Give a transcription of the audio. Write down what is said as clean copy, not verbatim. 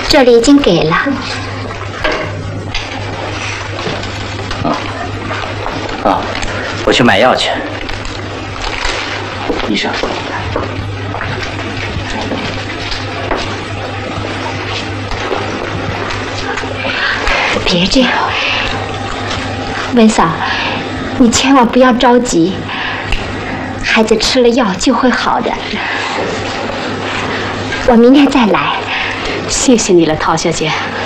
这里已经给了。 我去买药去。医生， 别这样，文嫂，你千万不要着急，孩子吃了药就会好的。我明天再来。 谢谢你了，陶小姐。